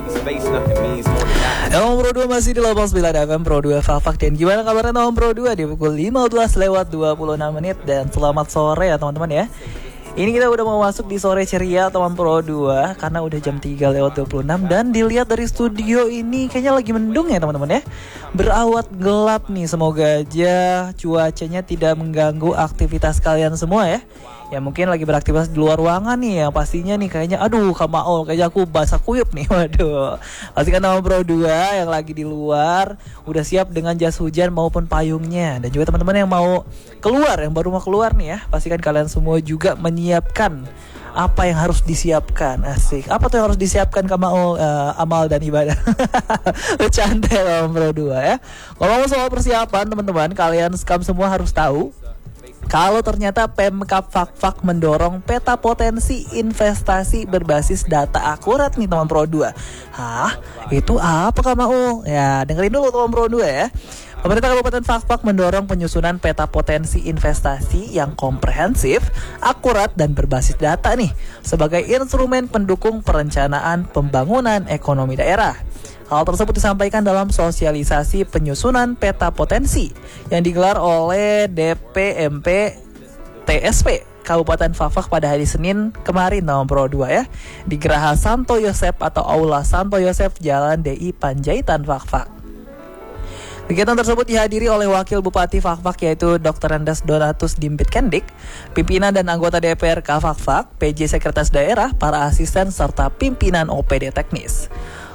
Nomor Pro 2 masih di 89 FM Pro 2 Fak. Dan gimana kabarnya nomor Pro 2 di pukul 15:26 dan selamat sore ya teman-teman ya. Ini kita udah mau masuk di sore ceria teman Pro 2 karena udah jam 3:26 dan dilihat dari studio ini kayaknya lagi mendung ya teman-teman ya. Berawat gelap nih, semoga aja cuacanya tidak mengganggu aktivitas kalian semua ya. Ya mungkin lagi beraktivitas di luar ruangan nih, yang pastinya nih kayaknya aduh Kamaul kayaknya aku basah kuyup nih. Waduh. Pastikan teman Pro 2 yang lagi di luar udah siap dengan jas hujan maupun payungnya. Dan juga teman-teman yang mau keluar, yang baru mau keluar nih ya, pastikan kalian semua juga menyiapkan apa yang harus disiapkan. Asik. Apa tuh yang harus disiapkan Kamaul? Amal dan ibadah. Bercanda teman Pro 2 ya. Ngomong soal persiapan teman-teman, kalian semua harus tahu kalau ternyata Pemkab Fak mendorong peta potensi investasi berbasis data akurat nih teman Pro 2. Hah? Itu apa Kamaul? Ya dengerin dulu teman Pro 2 ya. Pemerintah Kabupaten Fak mendorong penyusunan peta potensi investasi yang komprehensif, akurat, dan berbasis data nih sebagai instrumen pendukung perencanaan pembangunan ekonomi daerah. Hal tersebut disampaikan dalam sosialisasi penyusunan peta potensi yang digelar oleh DPMP TSP Kabupaten Fak pada hari Senin kemarin nomor Pro 2 ya, di Geraha Santo Yosef atau Aula Santo Yosef Jalan DI Panjaitan Fak. Kegiatan tersebut dihadiri oleh Wakil Bupati Fak yaitu Dr. Andes Donatus Dimpit Kendik, pimpinan dan anggota DPRK Fak, PJ Sekretaris Daerah, para asisten serta pimpinan OPD teknis.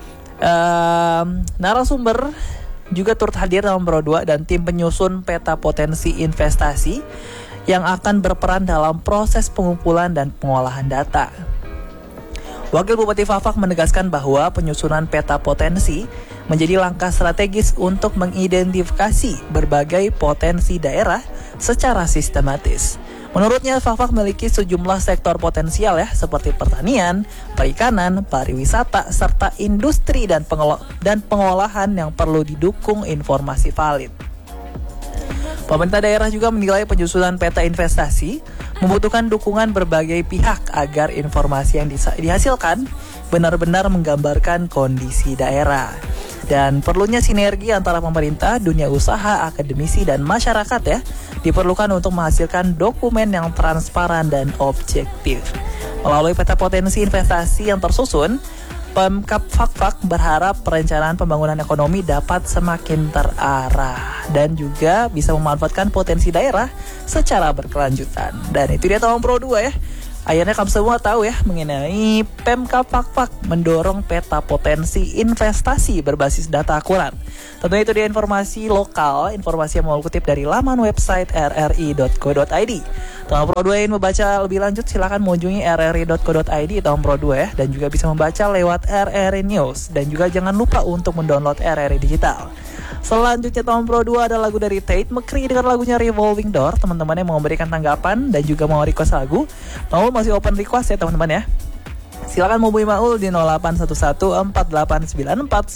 Narasumber juga turut hadir dalam Pro 2 dan tim penyusun peta potensi investasi yang akan berperan dalam proses pengumpulan dan pengolahan data. Wakil Bupati Fak menegaskan bahwa penyusunan peta potensi menjadi langkah strategis untuk mengidentifikasi berbagai potensi daerah secara sistematis. Menurutnya, Fak memiliki sejumlah sektor potensial ya, seperti pertanian, perikanan, pariwisata, serta industri dan pengolahan yang perlu didukung informasi valid. Pemerintah daerah juga menilai penyusunan peta investasi membutuhkan dukungan berbagai pihak agar informasi yang dihasilkan benar-benar menggambarkan kondisi daerah. Dan perlunya sinergi antara pemerintah, dunia usaha, akademisi, dan masyarakat ya diperlukan untuk menghasilkan dokumen yang transparan dan objektif. Melalui peta potensi investasi yang tersusun, Pemkab Fak berharap perencanaan pembangunan ekonomi dapat semakin terarah dan juga bisa memanfaatkan potensi daerah secara berkelanjutan. Dan itu dia teman Pro 2 ya. Akhirnya kamu semua tahu ya mengenai Pemkab Fak mendorong peta potensi investasi berbasis data akurat. Tentunya itu dia informasi lokal, informasi yang mau kutip dari laman website rri.co.id. Teman Pro 2 ingin membaca lebih lanjut silakan mengunjungi rri.co.id teman Pro 2 ya, dan juga bisa membaca lewat RRI News, dan juga jangan lupa untuk mendownload RRI Digital. Selanjutnya teman Pro 2 ada lagu dari Tate McCree dengan lagunya Revolving Door. Teman-teman yang mau memberikan tanggapan dan juga mau request lagu, Maul masih open request ya teman-teman ya. Silakan hubungi Maul di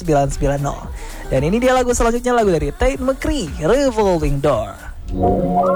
081148949990. Dan ini dia lagu selanjutnya, lagu dari Tate McCree, Revolving Door.